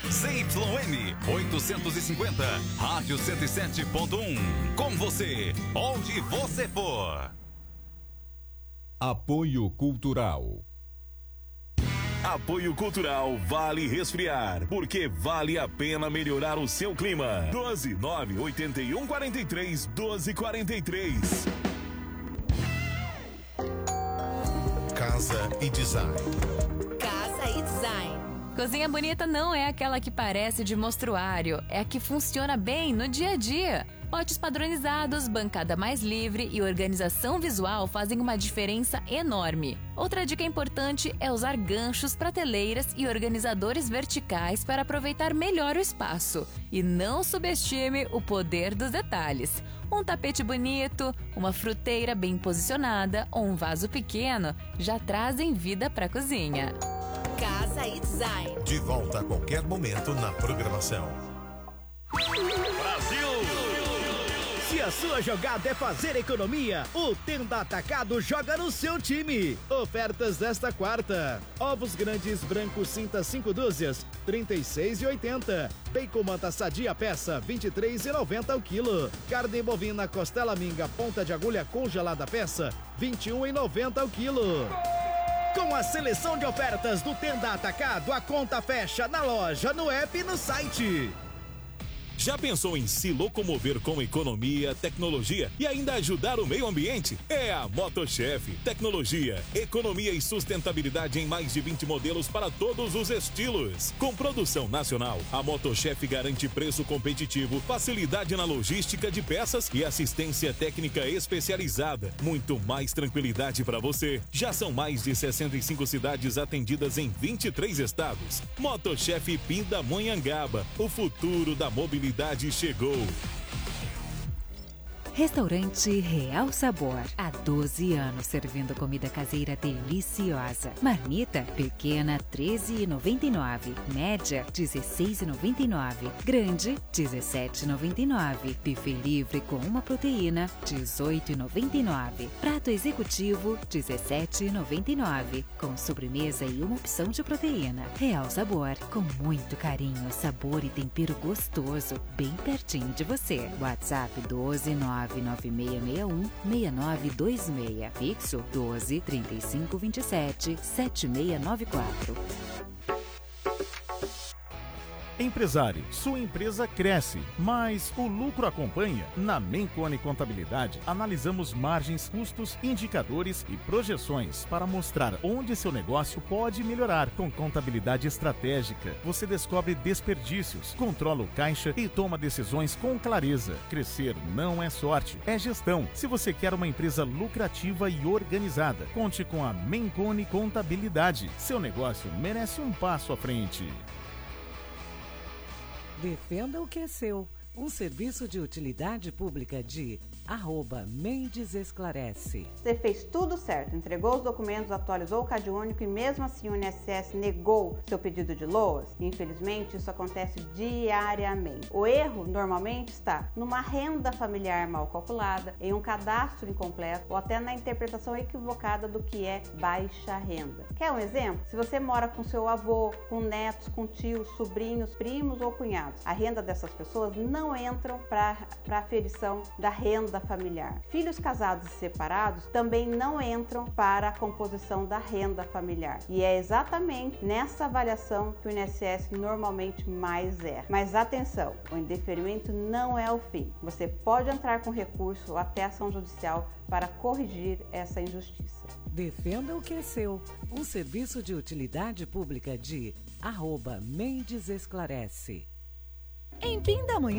ZYN 850, Rádio 107.1. Com você, onde você for. Apoio Cultural. Apoio Cultural Vale Resfriar, porque vale a pena melhorar o seu clima. 12981431243. Casa e Design. Casa e Design. Cozinha bonita não é aquela que parece de mostruário, é a que funciona bem no dia a dia. Potes padronizados, bancada mais livre e organização visual fazem uma diferença enorme. Outra dica importante é usar ganchos, prateleiras e organizadores verticais para aproveitar melhor o espaço. E não subestime o poder dos detalhes. Um tapete bonito, uma fruteira bem posicionada ou um vaso pequeno já trazem vida para a cozinha. Casa e Design. De volta a qualquer momento na programação. Brasil! Se a sua jogada é fazer economia, o Tenda Atacado joga no seu time. Ofertas desta quarta: ovos grandes brancos cinta 5 dúzias, R$ 36,80. Bacon manta sadia peça, R$ 23,90 ao quilo. Carne bovina costela minga ponta de agulha congelada peça, R$ 21,90 ao quilo. Com a seleção de ofertas do Tenda Atacado, a conta fecha na loja, no app e no site. Já pensou em se locomover com economia, tecnologia e ainda ajudar o meio ambiente? É a MotoChef. Tecnologia, economia e sustentabilidade em mais de 20 modelos para todos os estilos. Com produção nacional, a MotoChef garante preço competitivo, facilidade na logística de peças e assistência técnica especializada. Muito mais tranquilidade para você. Já são mais de 65 cidades atendidas em 23 estados. MotoChef Pindamonhangaba. O futuro da mobilidade chegou. Restaurante Real Sabor. Há 12 anos servindo comida caseira deliciosa. Marmita pequena, R$ 13,99. Média, R$ 16,99. Grande, R$ 17,99. Buffet livre com uma proteína, R$ 18,99. Prato executivo, R$ 17,99. Com sobremesa e uma opção de proteína. Real Sabor, com muito carinho, sabor e tempero gostoso, bem pertinho de você. WhatsApp 12996616926. Fixo 12 35 27 7694. Empresário, sua empresa cresce, mas o lucro acompanha? Na Mencone Contabilidade, analisamos margens, custos, indicadores e projeções para mostrar onde seu negócio pode melhorar. Com contabilidade estratégica, você descobre desperdícios, controla o caixa e toma decisões com clareza. Crescer não é sorte, é gestão. Se você quer uma empresa lucrativa e organizada, conte com a Mencone Contabilidade. Seu negócio merece um passo à frente. Defenda o que é seu. Um serviço de utilidade pública de @Mendes Esclarece. Você fez tudo certo, entregou os documentos, atualizou o CAD único e mesmo assim o INSS negou seu pedido de LOAS? Infelizmente, isso acontece diariamente. O erro normalmente está numa renda familiar mal calculada, em um cadastro incompleto ou até na interpretação equivocada do que é baixa renda. Quer um exemplo? Se você mora com seu avô, com netos, com tios, sobrinhos, primos ou cunhados, a renda dessas pessoas não entram para a aferição da renda familiar. Filhos casados e separados também não entram para a composição da renda familiar. E é exatamente nessa avaliação que o INSS normalmente mais erra. Mas atenção, o indeferimento não é o fim. Você pode entrar com recurso ou até ação judicial para corrigir essa injustiça. Defenda o que é seu. Um serviço de utilidade pública de @Mendes Esclarece. Em Pindamonhangaba,